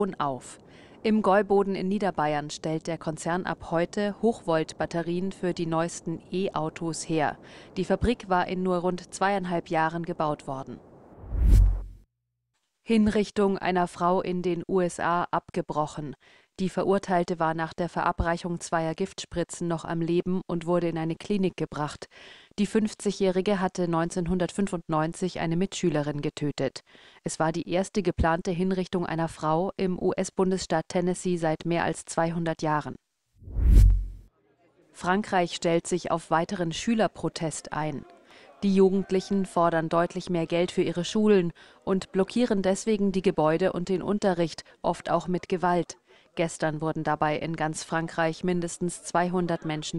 auf. Im Gäuboden in Niederbayern stellt der Konzern ab heute Hochvolt-Batterien für die neuesten E-Autos her. Die Fabrik war in nur rund 2,5 Jahren gebaut worden. Hinrichtung einer Frau in den USA abgebrochen. Die Verurteilte war nach der Verabreichung zweier Giftspritzen noch am Leben und wurde in eine Klinik gebracht. Die 50-Jährige hatte 1995 eine Mitschülerin getötet. Es war die erste geplante Hinrichtung einer Frau im US-Bundesstaat Tennessee seit mehr als 200 Jahren. Frankreich stellt sich auf weiteren Schülerprotest ein. Die Jugendlichen fordern deutlich mehr Geld für ihre Schulen und blockieren deswegen die Gebäude und den Unterricht, oft auch mit Gewalt. Gestern wurden dabei in ganz Frankreich mindestens 200 Menschen